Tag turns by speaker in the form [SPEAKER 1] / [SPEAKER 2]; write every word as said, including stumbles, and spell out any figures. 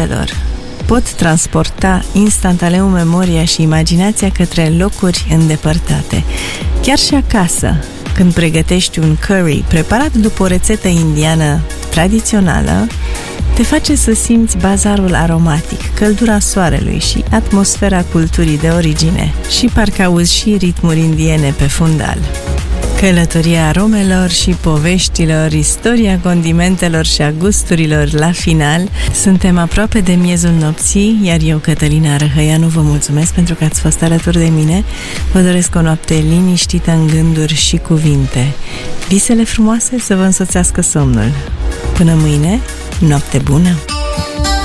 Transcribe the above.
[SPEAKER 1] condimentelor pot transporta instantaneu memoria și imaginația către locuri îndepărtate. Chiar și acasă, când pregătești un curry preparat după o rețetă indiană tradițională, te face să simți bazarul aromatic, căldura soarelui și atmosfera culturii de origine și parcă auzi și ritmuri indiene pe fundal. Călătoria aromelor și poveștilor, istoria condimentelor și a gusturilor la final. Suntem aproape de miezul nopții, iar eu, Cătălina Răhăianu, vă mulțumesc pentru că ați fost alături de mine. Vă doresc o noapte liniștită în gânduri și cuvinte. Visele frumoase să vă însoțească somnul. Până mâine, noapte bună!